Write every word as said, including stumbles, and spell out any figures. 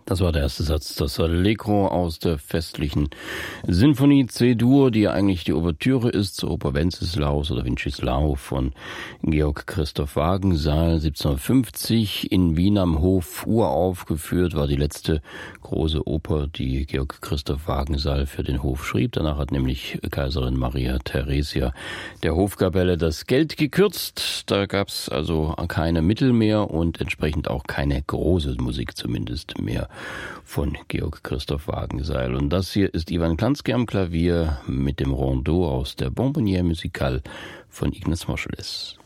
Das war der erste Satz, das Allegro aus der festlichen Sinfonie C-Dur, die ja eigentlich die Ouvertüre ist zur Oper Wenceslaus oder Vincislau von Georg Christoph Wagenseil. siebzehnhundertfünfzig in Wien am Hof uraufgeführt, war die letzte große Oper, die Georg Christoph Wagenseil für den Hof schrieb. Danach hat nämlich Kaiserin Maria Theresia der Hofkapelle das Geld gekürzt. Da gab es also keine Mittel mehr und entsprechend auch keine große Musik zumindest mehr von Georg Christoph Wagenseil. Und das hier ist Ivan Klansky am Klavier mit dem Rondeau aus der Bonbonnière Musicale von Ignaz Moscheles.